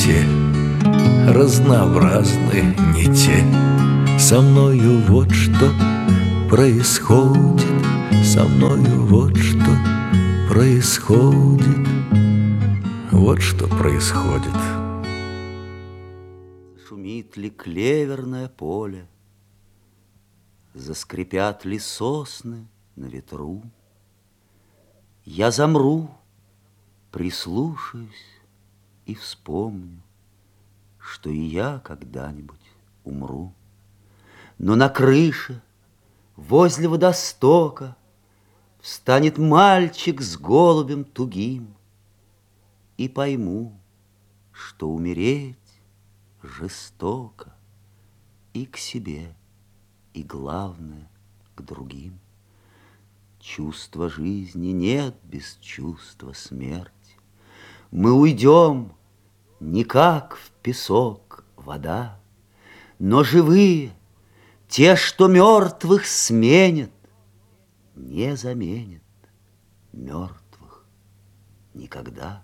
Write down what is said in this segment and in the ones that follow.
те, разнообразны не те. Со мною вот что происходит, со мною вот что происходит, вот что происходит. Шумит ли клеверное поле, заскрипят ли сосны на ветру. Я замру, прислушаюсь и вспомню, что и я когда-нибудь умру. Но на крыше, возле водостока, встанет мальчик с голубем тугим, и пойму, что умереть жестоко и к себе, и, главное, к другим. Чувства жизни нет без чувства смерти. Мы уйдем не как в песок вода, но живые, те, что мертвых сменят, не заменят мертвых никогда.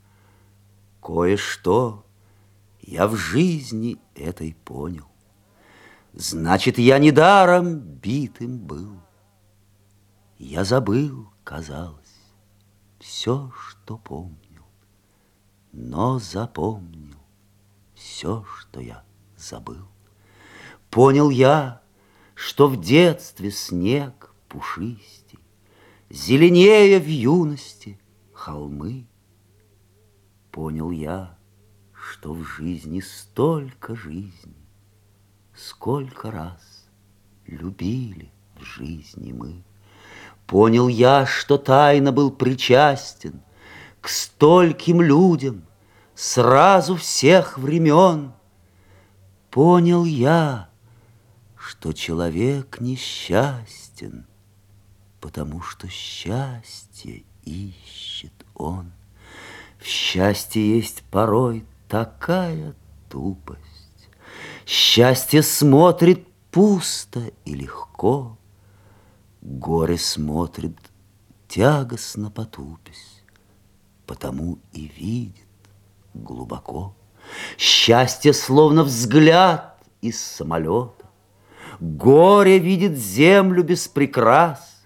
Кое-что я в жизни этой понял. Значит, я недаром битым был. Я забыл, казалось, все, что помнил, но запомнил все, что я забыл. Понял я, что в детстве снег пушистей, зеленее в юности холмы. Понял я, что в жизни столько жизни, сколько раз любили в жизни мы. Понял я, что тайно был причастен к стольким людям сразу всех времен. Понял я, что человек несчастен, потому что счастье ищет он. В счастье есть порой такая тупость. Счастье смотрит пусто и легко, горе смотрит тягостно потупясь, потому и видит глубоко. Счастье словно взгляд из самолета, горе видит землю без прикрас.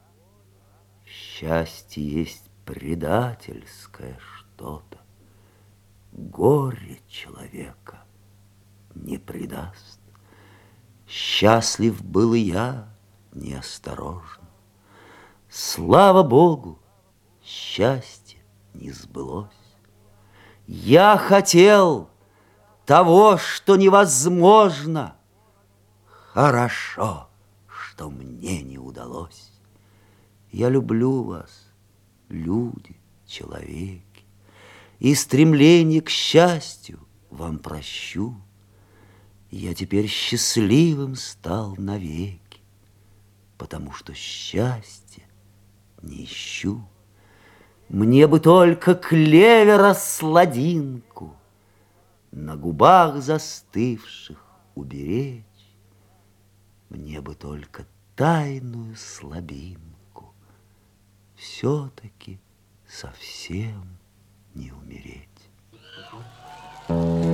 Счастье есть предательское что-то, горе человека не предаст. Счастлив был и я неосторожно. Слава Богу, счастье не сбылось. Я хотел того, что невозможно. Хорошо, что мне не удалось. Я люблю вас, люди, человеки, и стремление к счастью вам прощу. Я теперь счастливым стал навеки, потому что счастья не ищу. Мне бы только клевера сладинку на губах застывших уберечь. Мне бы только тайную слабинку все-таки совсем не умереть.